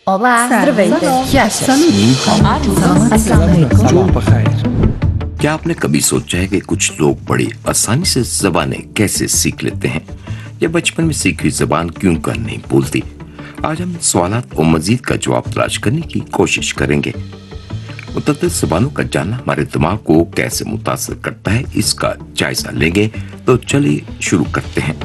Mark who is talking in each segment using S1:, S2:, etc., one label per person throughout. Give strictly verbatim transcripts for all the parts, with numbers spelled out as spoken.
S1: Olá, здравейте. Яша.
S2: क्या आपने कभी सोचा है कि कुछ लोग बड़ी आसानी से जबानें कैसे सीख लेते हैं या बचपन में सीखी जबान क्यों कर नहीं बोलती? आज हम इन सवालात और मजीद का जवाब तलाश करने की कोशिश करेंगे। मुतअद्दिद ज़बानों का जानना हमारे दिमाग को कैसे मुतासर करता है, इसका जायजा लेंगे। तो चलिए शुरू करते हैं।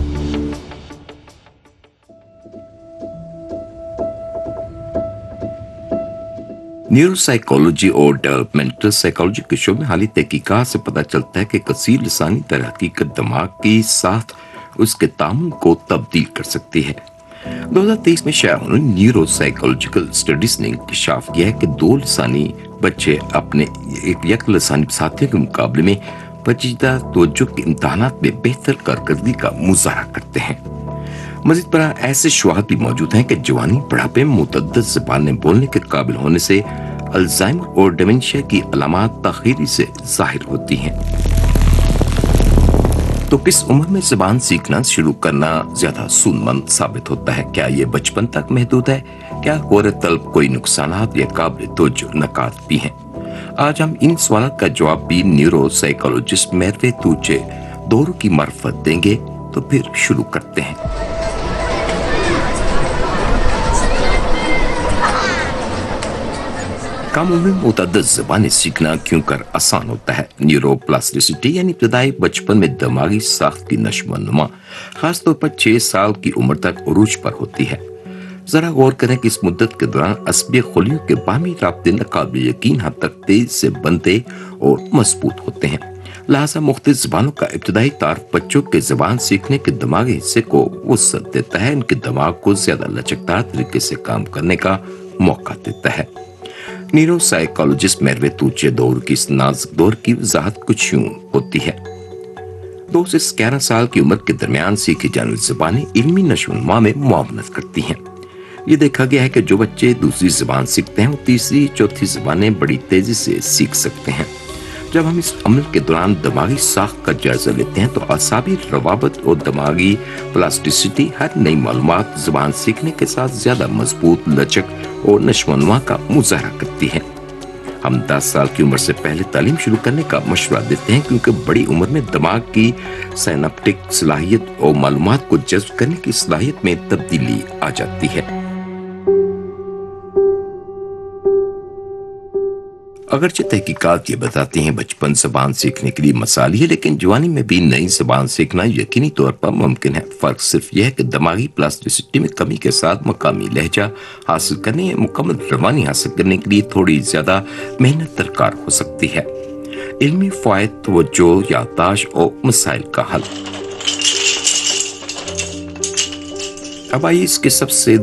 S2: न्यूरोसाइकोलॉजी और डेवलपमेंटल साइकोलॉजी के शोबे में हाली तहकीकात से पता चलता है कि कसीर लिसानी तरक्की का दिमाग के साथ उसके तामुल को तब्दील कर सकती है। दो हज़ार तेईस में शाया होने न्यूरोसाइकोलॉजिकल स्टडीज ने इंकशाफ किया है कि दो लिसानी बच्चे अपने एक यक लिसानी साथियों के मुकाबले में पेचीदा तवज्जो के इम्तहानात में बेहतर कारकर्दगी का मुजाहरा करते हैं। मजीद पर ऐसे शवाहद भी मौजूद हैं कि जवानी बुढ़ापे में मुतअद्दिद ज़बानें बोलने के काबिल होने से अल्जाइमर और डिमेंशिया की अलामात ताख़ीरी से ज़ाहिर होती हैं। तो किस उम्र में ज़बान सीखना शुरू करना ज्यादा सूदमंद साबित होता है? क्या ये बचपन तक महदूद है? क्या गौर तलब कोई नुकसानात या काबिल तवज्जो नकात भी हैं? आज हम इन सवालों का जवाब भी न्यूरो साइकोलॉजिस्ट मेरवे तूचे दोरो की मार्फत देंगे। तो फिर शुरू करते हैं। कम उम्र में मुतअद्दिद ज़बानें सीखना क्यों कर आसान होता है? न्यूरोप्लास्टिसिटी यानी इब्तदाई बचपन में दिमागी साख्त की नशोनुमा खासतौर पर छह साल की उम्र तक उरूज पर होती है। जरा गौर करें कि इस मुद्दत के दौरान असबी खुलियों के बामी राब्ते नाकाबिल यकीन हद तक तेज से बनते और मजबूत होते हैं। लिहाजा मुख्तलिफ ज़बानों का इब्तदाई तारुफ बच्चों के ज़बान सीखने के दिमागी हिस्से को वुसअत देता है, इनके दिमाग को ज्यादा लचकदार तरीके से काम करने का मौका देता है। न्यूरो साइकोलॉजिस्ट मेरवे तूचे दौर की इस नाजुक दौर की वजाहत कुछ यूं होती है। दो से ग्यारह साल की उम्र के दरमियान सीखी जाने वाली ज़बानें इल्मी नशोनुमा में मुआवनत करती हैं। ये देखा गया है कि जो बच्चे दूसरी ज़बान सीखते हैं वो तीसरी चौथी ज़बानें बड़ी तेजी से सीख सकते हैं। जब हम इस अमल के दौरान दिमागी साख का जायजा लेते हैं तो असाबी रवाबत और दिमागी प्लास्टिसिटी हर नई मालूमात ज़बान सीखने के साथ ज्यादा मजबूत, लचक और नशोनुमा का मुजाहरा करती है। हम दस साल की उम्र से पहले तालीम शुरू करने का मशवरा देते हैं क्योंकि बड़ी उम्र में दिमाग की साइनेप्टिक सलाहियत और मालूमात को जज्ब करने की सलाहियत में तब्दीली आ जाती है। अगरचे तहकीकात ये बताती हैं बचपन ज़बान सीखने के लिए मसाली है, लेकिन जवानी में भी नई ज़बान सीखना यकीनी तौर पर मुमकिन है। फर्क सिर्फ यह है कि दिमागी प्लास्टिसिटी में कमी के साथ मकामी लहजा हासिल करने या मुकम्मल रवानी हासिल करने के लिए थोड़ी ज्यादा मेहनत दरकार हो सकती है। इल्मी फायद, तवज्जो, याददाश्त और मसाइल का हल। अब आइए इसके सबसे